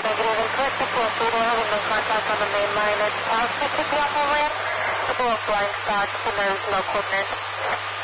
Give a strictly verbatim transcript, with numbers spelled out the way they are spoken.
Negative. And correct the four four, having no contact on the main line. It's positive to the upper ramp. The blow flying start to nose low coordinates.